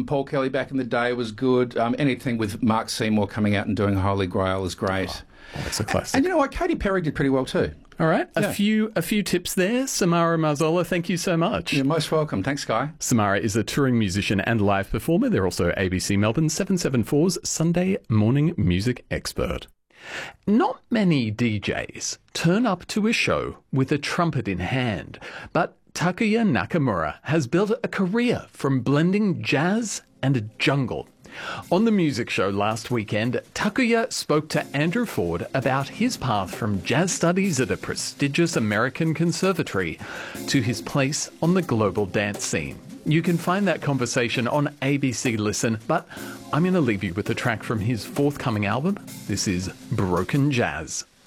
Paul Kelly back in the day was good. Anything with Mark Seymour coming out and doing Holy Grail is great. Oh, that's a classic. And you know what? Katy Perry did pretty well too. All right, Yeah. a few tips there. Samara Marzola, thank you so much. You're most welcome. Thanks, Guy. Samara is a touring musician and live performer. They're also ABC Melbourne 774's Sunday morning music expert. Not many DJs turn up to a show with a trumpet in hand, but Takuya Nakamura has built a career from blending jazz and jungle. On the music show last weekend, Takuya spoke to Andrew Ford about his path from jazz studies at a prestigious American conservatory to his place on the global dance scene. You can find that conversation on ABC Listen, but I'm going to leave you with a track from his forthcoming album. This is Broken Jazz.